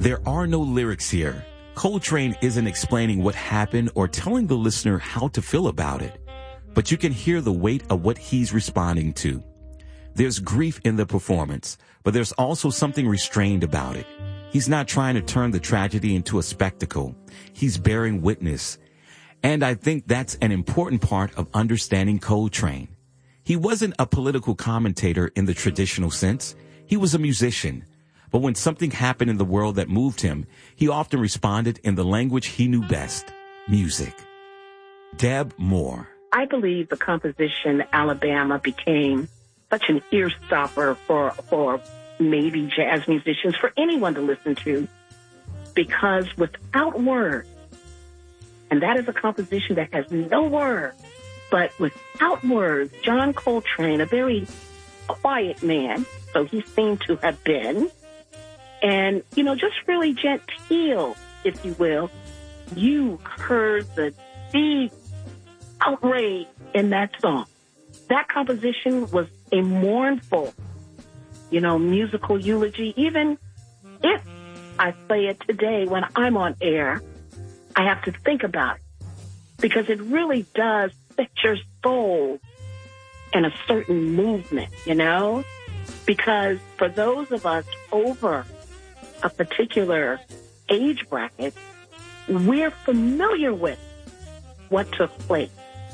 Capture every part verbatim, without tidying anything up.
There are no lyrics here. Coltrane isn't explaining what happened or telling the listener how to feel about it, but you can hear the weight of what he's responding to. There's grief in the performance, but there's also something restrained about it. He's not trying to turn the tragedy into a spectacle. He's bearing witness. And I think that's an important part of understanding Coltrane. He wasn't a political commentator in the traditional sense. He was a musician. But when something happened in the world that moved him, he often responded in the language he knew best, music. Deb Moore. I believe the composition Alabama became such an ear stopper for, for maybe jazz musicians, for anyone to listen to, because without words, and that is a composition that has no words, but without words, John Coltrane, a very quiet man, so he seemed to have been, and, you know, just really genteel, if you will, you heard the deep outrage in that song. That composition was a mournful, you know, musical eulogy. Even if I play it today when I'm on air, I have to think about it because it really does set your soul in a certain movement, you know, because for those of us over a particular age bracket, we're familiar with what took place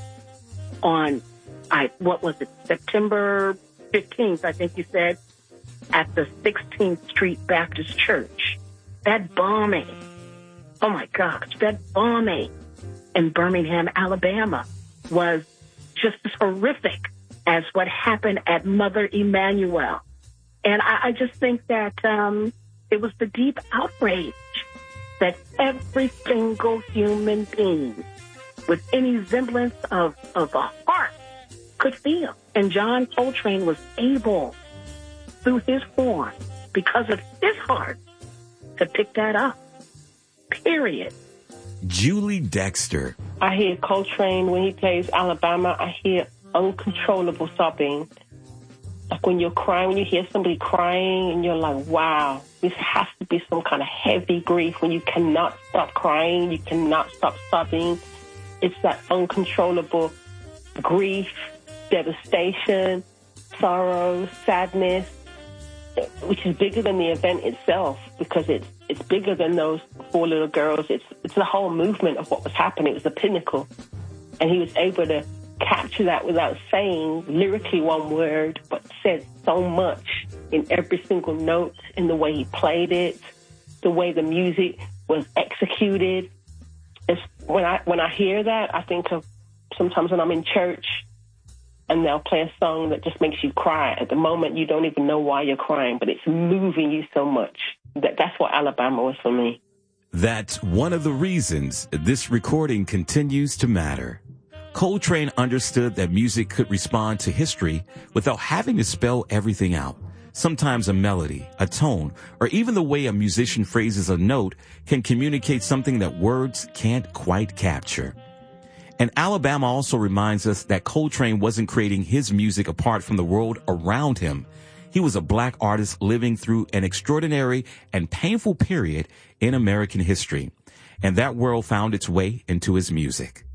on, I, what was it, September fifteenth, I think you said, at the sixteenth Street Baptist Church. That bombing, oh my gosh, that bombing in Birmingham, Alabama was just as horrific as what happened at Mother Emanuel. And I, I just think that um, it was the deep outrage that every single human being with any semblance of, of a heart could feel. And John Coltrane was able, through his horn, because of his heart, to pick that up. Period. Julie Dexter. I hear Coltrane when he plays Alabama. I hear uncontrollable sobbing. Like when you're crying, when you hear somebody crying and you're like, wow, this has to be some kind of heavy grief when you cannot stop crying, you cannot stop sobbing. It's that uncontrollable grief, devastation, sorrow, sadness, which is bigger than the event itself because it's it's bigger than those four little girls. It's it's the whole movement of what was happening. It was the pinnacle. And he was able to capture that without saying lyrically one word, but said so much in every single note, in the way he played it, the way the music was executed. It's, when I when I hear that, I think of sometimes when I'm in church and they'll play a song that just makes you cry. At the moment, you don't even know why you're crying, but it's moving you so much. That That's what Alabama was for me. That's one of the reasons this recording continues to matter. Coltrane understood that music could respond to history without having to spell everything out. Sometimes a melody, a tone, or even the way a musician phrases a note can communicate something that words can't quite capture. And Alabama also reminds us that Coltrane wasn't creating his music apart from the world around him. He was a black artist living through an extraordinary and painful period in American history. And that world found its way into his music.